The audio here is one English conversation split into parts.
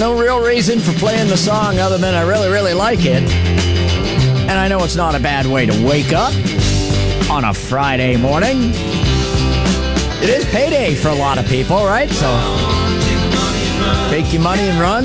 No real reason for playing the song other than I really, really like it. And I know it's not a bad way to wake up on a Friday morning. It is payday for a lot of people, right? So take your money and run.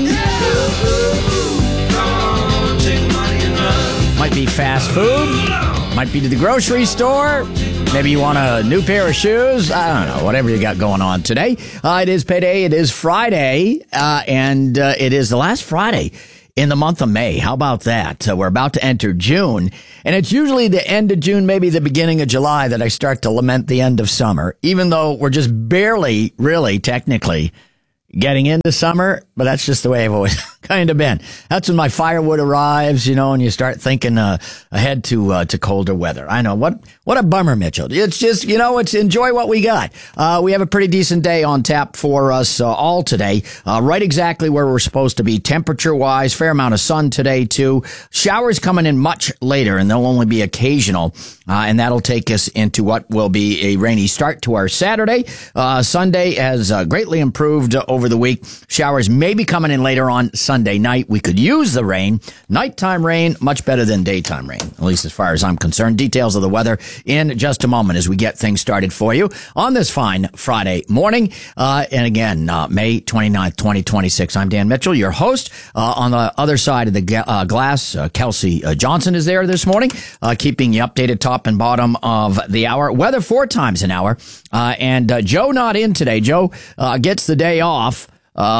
Might be fast food. Might be to the grocery store. Maybe you want a new pair of shoes. I don't know. Whatever you got going on today. It is payday. It is Friday. And it is the last Friday in the month of May. How about that? We're about to enter June. And it's usually the end of June, maybe the beginning of July, that I start to lament the end of summer. Even though we're just barely, really, technically getting into summer, but that's just the way I've always kind of been. That's when my firewood arrives, and you start thinking ahead to colder weather. I know what a bummer, Mitchell. It's just it's enjoy what we got. We have a pretty decent day on tap for us all today. Right exactly where we're supposed to be temperature wise. Fair amount of sun today too. Showers coming in much later, and they'll only be occasional. And that'll take us into what will be a rainy start to our Saturday. Sunday has greatly improved over the week. Showers may be coming in later on Sunday night. We could use the rain. Nighttime rain, much better than daytime rain, at least as far as I'm concerned. Details of the weather in just a moment as we get things started for you on this fine Friday morning. And again, May 29th, 2026. I'm Dan Mitchell, your host. On the other side of the glass, Kelsey Johnson is there this morning, keeping you updated top and bottom of the hour. Weather 4 times an hour. And Joe not in today. Joe gets the day off.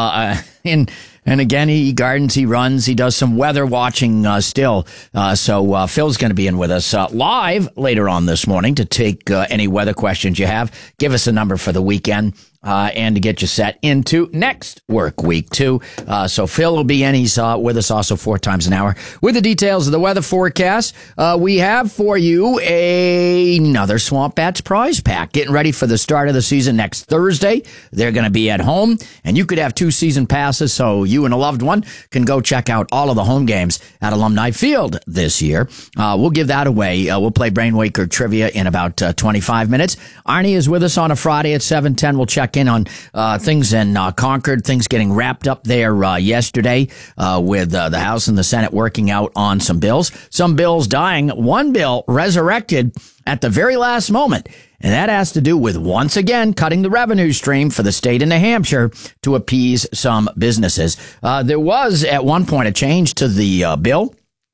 And again, he gardens, he runs, he does some weather watching still. So Phil's going to be in with us live later on this morning to take any weather questions you have. Give us a number for the weekend. And to get you set into next work week, too. So Phil will be in. He's with us also 4 times an hour. With the details of the weather forecast, we have for you another Swamp Bats prize pack. Getting ready for the start of the season next Thursday. They're going to be at home, and you could have 2 season passes, so you and a loved one can go check out all of the home games at Alumni Field this year. We'll give that away. We'll play Brainwaker Trivia in about 25 minutes. Arnie is with us on a Friday at 7:10. We'll check in on things in Concord, things getting wrapped up there yesterday with the House and the Senate working out on some bills dying, one bill resurrected at the very last moment. And that has to do with, once again, cutting the revenue stream for the state of New Hampshire to appease some businesses. There was at one point a change to the bill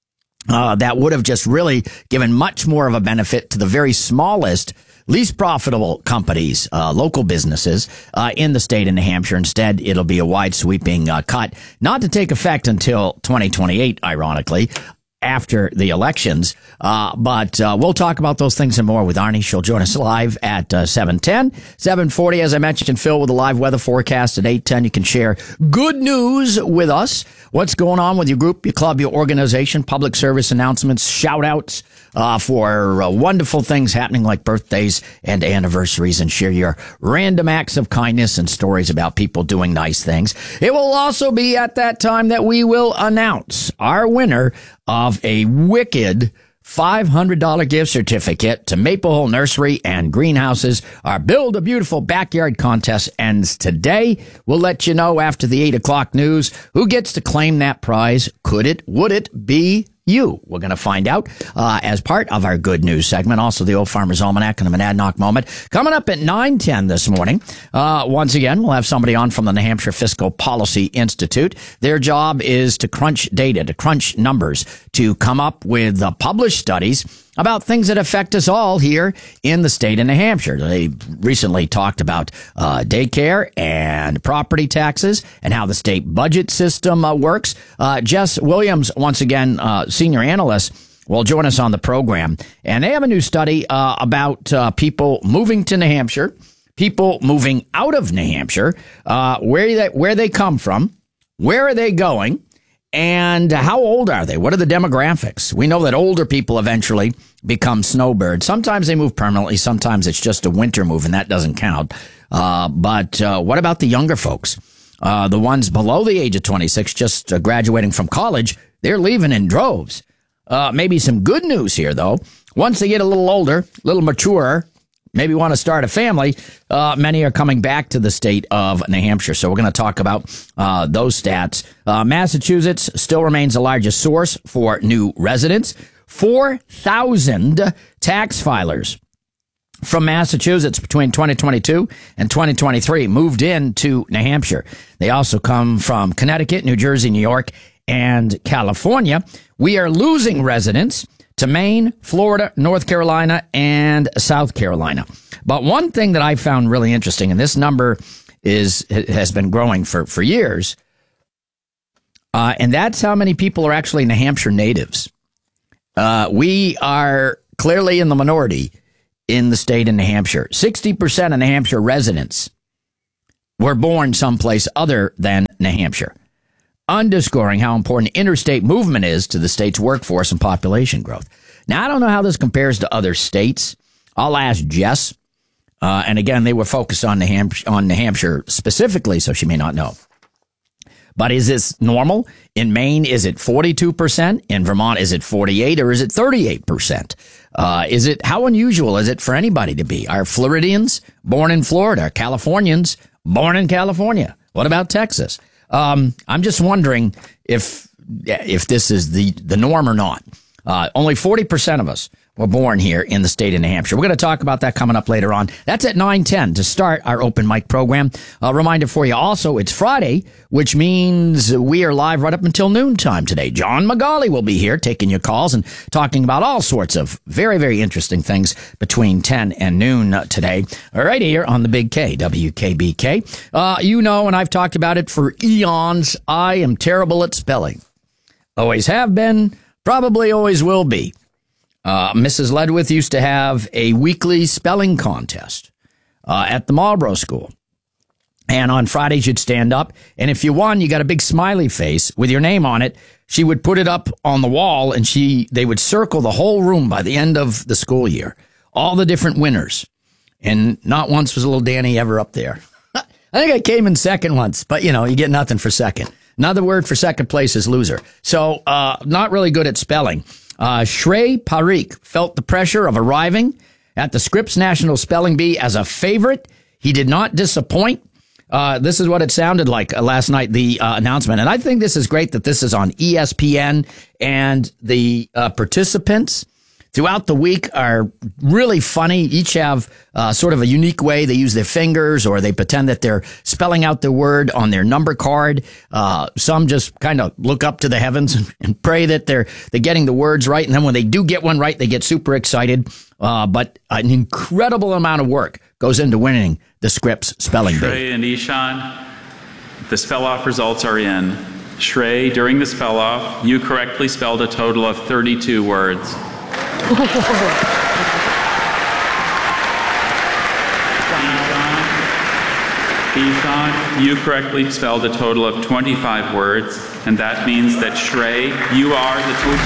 that would have just really given much more of a benefit to the very smallest, least profitable companies, local businesses in the state of New Hampshire. Instead, it'll be a wide sweeping cut, not to take effect until 2028, ironically, after the elections. But we'll talk about those things and more with Arnie. She'll join us live at 7:10. 7:40, as I mentioned, Phil with the live weather forecast at 8:10. You can share good news with us. What's going on with your group, your club, your organization, public service announcements, shout-outs for wonderful things happening like birthdays and anniversaries, and share your random acts of kindness and stories about people doing nice things. It will also be at that time that we will announce our winner of a wicked $500 gift certificate to Maple Hole Nursery and Greenhouses. Our Build a Beautiful Backyard contest ends today. We'll let you know after the 8 o'clock news who gets to claim that prize. Would it be you? We're going to find out as part of our good news segment. Also, the Old Farmer's Almanac and the Monadnock Moment. Coming up at 9:10 this morning. Once again, we'll have somebody on from the New Hampshire Fiscal Policy Institute. Their job is to crunch data, to crunch numbers, to come up with published studies about things that affect us all here in the state of New Hampshire. They recently talked about daycare and property taxes and how the state budget system works. Jess Williams, once again, senior analyst, will join us on the program. And they have a new study about people moving to New Hampshire, people moving out of New Hampshire, where they come from, where are they going, and how old are they? What are the demographics? We know that older people eventually become snowbirds. Sometimes they move permanently. Sometimes it's just a winter move, and that doesn't count. But what about the younger folks? The ones below the age of 26, just graduating from college, they're leaving in droves. Maybe some good news here, though. Once they get a little older, a little maturer, maybe want to start a family, many are coming back to the state of New Hampshire. So we're going to talk about those stats. Massachusetts still remains the largest source for new residents. 4,000 tax filers from Massachusetts between 2022 and 2023 moved into New Hampshire. They also come from Connecticut, New Jersey, New York, and California. We are losing residents to Maine, Florida, North Carolina, and South Carolina. But one thing that I found really interesting, and this number has been growing for years, and that's how many people are actually New Hampshire natives. We are clearly in the minority in the state of New Hampshire. 60% of New Hampshire residents were born someplace other than New Hampshire, underscoring how important interstate movement is to the state's workforce and population growth. Now, I don't know how this compares to other states. I'll ask Jess. And again, they were focused on New Hampshire specifically, so she may not know. But is this normal? In Maine, is it 42%? In Vermont, is it 48% or is it 38%? How unusual is it for anybody to be? Are Floridians born in Florida? Are Californians born in California? What about Texas? I'm just wondering if this is the norm or not. Only 40% of us were born here in the state of New Hampshire. We're going to talk about that coming up later on. That's at 9:10 to start our open mic program. A reminder for you also, it's Friday, which means we are live right up until noontime today. John McGauley will be here taking your calls and talking about all sorts of very, very interesting things between 10 and noon today, right here on the Big K, WKBK. You know, and I've talked about it for eons, I am terrible at spelling. Always have been, probably always will be. Mrs. Ledwith used to have a weekly spelling contest at the Marlboro School. And on Fridays, you'd stand up. And if you won, you got a big smiley face with your name on it. She would put it up on the wall, and they would circle the whole room by the end of the school year. All the different winners. And not once was little Danny ever up there. I think I came in second once, but, you get nothing for second. Another word for second place is loser. So not really good at spelling. Shrey Parikh felt the pressure of arriving at the Scripps National Spelling Bee as a favorite. He did not disappoint. This is what it sounded like last night, the announcement. And I think this is great that this is on ESPN, and the participants throughout the week are really funny. Each have sort of a unique way. They use their fingers, or they pretend that they're spelling out the word on their number card. Some just kind of look up to the heavens and pray that they're getting the words right. And then when they do get one right, they get super excited. But an incredible amount of work goes into winning the Scripps Spelling Bee. Shrey and Ishan, the spell-off results are in. Shrey, during the spell-off, you correctly spelled a total of 32 words. Ishan, you correctly spelled a total of 25 words, and that means that Shrey, you are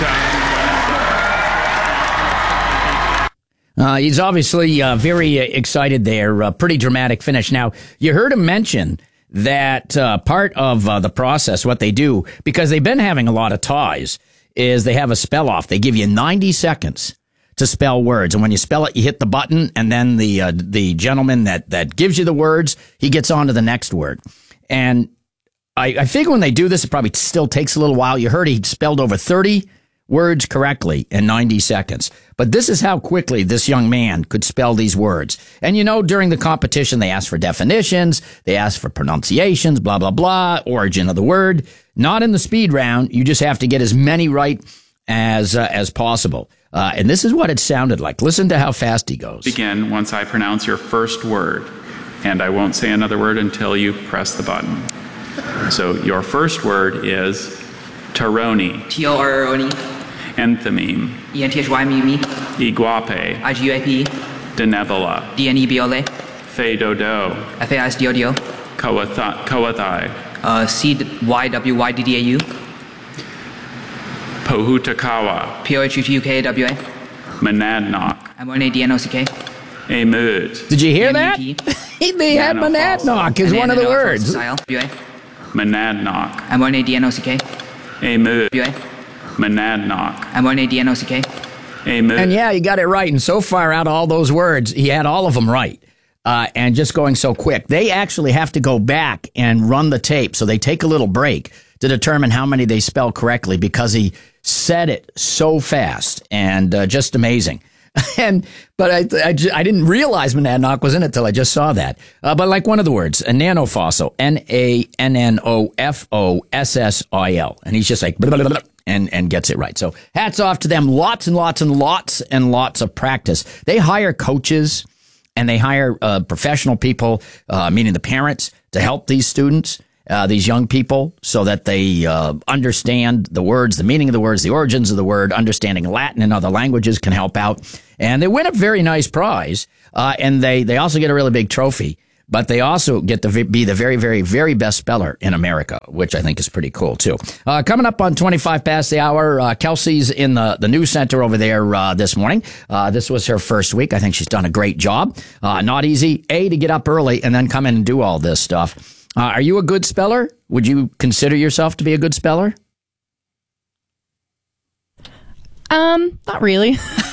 the 2020. He's obviously very excited there. Pretty dramatic finish. Now, you heard him mention that part of the process, what they do, because they've been having a lot of ties, is they have a spell off. They give you 90 seconds to spell words. And when you spell it, you hit the button, and then the gentleman that gives you the words, he gets on to the next word. And I figure when they do this, it probably still takes a little while. You heard he spelled over 30 words correctly in 90 seconds. But this is how quickly this young man could spell these words. And during the competition, they ask for definitions, they ask for pronunciations, blah, blah, blah, origin of the word. Not in the speed round. You just have to get as many right as possible. And this is what it sounded like. Listen to how fast he goes. Begin once I pronounce your first word, and I won't say another word until you press the button. So your first word is Toroni. T-O-R-O-N-E. Enthymeme. E-N-T-H-Y-M-E-M-E. Iguape. I-G-U-A-P. Denebola. D-N-E-B-O-L-A. Faidodo. F-A-I-S-D-O-D-O. Coathai. C-Y-W-Y-D-D-A-U. Pohutukawa. P-O-H-U-T-U-K-A-W-A. Monadnock. M-O-N-A-D-N-O-C-K. Amud. Did you hear that? They had monadnock as one of the words. Monadnock. M-O-N-A-D-N-O-C-K. Amud. W-A. Monadnock. M-O-N-A-D-N-O-C-K. Amen. And yeah, he got it right. And so far out of all those words, he had all of them right. And just going so quick. They actually have to go back and run the tape. So they take a little break to determine how many they spell correctly because he said it so fast and just amazing. But I didn't realize Monadnock was in it till I just saw that. But like one of the words, a nanofossil, Nannofossil. And he's just like, blah, blah, blah, and gets it right. So hats off to them. Lots and lots and lots and lots of practice. They hire coaches and they hire professional people, meaning the parents, to help these students. These young people, so that they understand the words, the meaning of the words, the origins of the word, understanding Latin and other languages can help out. And they win a very nice prize, and they also get a really big trophy. But they also get to be the very, very, very best speller in America, which I think is pretty cool, too. Coming up on 25 past the hour, Kelsey's in the news center over there this morning. This was her first week. I think she's done a great job. Not easy, to get up early and then come in and do all this stuff. Are you a good speller? Would you consider yourself to be a good speller? Not really.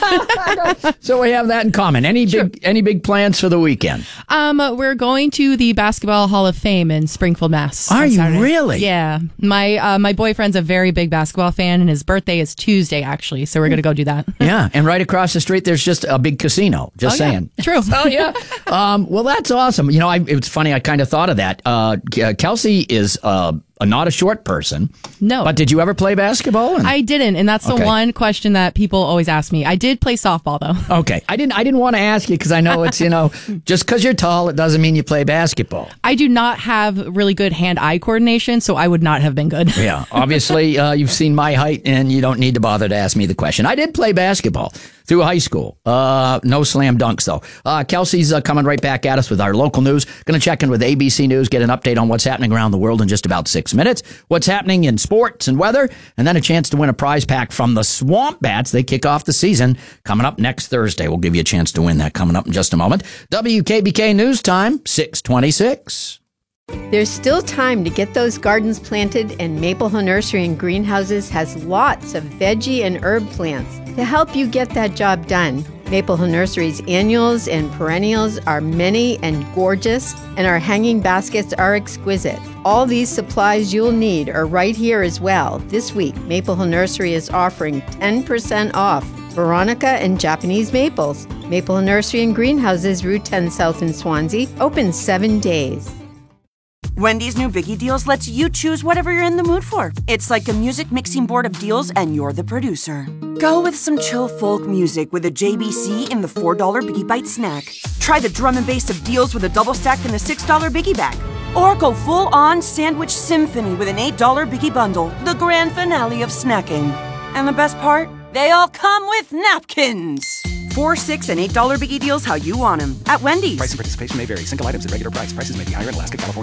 So we have that in common. Any big plans for the weekend? We're going to the Basketball Hall of Fame in Springfield, Mass. Are you Saturday. really? Yeah. My boyfriend's a very big basketball fan, and his birthday is Tuesday, actually. So we're going to go do that. Yeah, and right across the street, there's just a big casino. Just saying. Yeah. True. Oh yeah. Well, that's awesome. You know, it's funny. I kind of thought of that. Kelsey is not a short person. No. But did you ever play basketball? I didn't, and that's the one question that people always ask me. I did play softball, though. Okay. I didn't want to ask you because I know it's, just because you're tall, it doesn't mean you play basketball. I do not have really good hand-eye coordination, so I would not have been good. Yeah. Obviously, you've seen my height, and you don't need to bother to ask me the question. I did play basketball through high school. No slam dunks, though. Kelsey's coming right back at us with our local news. Going to check in with ABC News, get an update on what's happening around the world in just about 6 minutes, what's happening in sports and weather, and then a chance to win a prize pack from the Swamp Bats. They kick off the season coming up next Thursday. We'll give you a chance to win that coming up in just a moment. WKBK News Time, 6:26. There's still time to get those gardens planted, and Maple Hill Nursery and Greenhouses has lots of veggie and herb plants to help you get that job done. Maple Hill Nursery's annuals and perennials are many and gorgeous, and our hanging baskets are exquisite. All these supplies you'll need are right here as well. This week, Maple Hill Nursery is offering 10% off Veronica and Japanese maples. Maple Hill Nursery and Greenhouses, Route 10 South in Swansea, open 7 days. Wendy's new Biggie Deals lets you choose whatever you're in the mood for. It's like a music mixing board of deals, and you're the producer. Go with some chill folk music with a JBC in the $4 Biggie Bite snack. Try the drum and bass of deals with a double stack in the $6 Biggie Bag. Or go full-on sandwich symphony with an $8 Biggie Bundle, the grand finale of snacking. And the best part? They all come with napkins. $4, $6, and $8 Biggie Deals how you want them at Wendy's. Price and participation may vary. Single items at regular price. Prices may be higher in Alaska, California,